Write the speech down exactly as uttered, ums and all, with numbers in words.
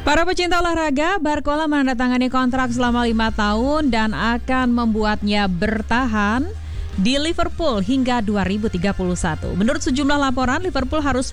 Para pecinta olahraga, Barcola menandatangani kontrak selama lima tahun dan akan membuatnya bertahan di Liverpool hingga dua ribu tiga puluh satu. Menurut sejumlah laporan, Liverpool harus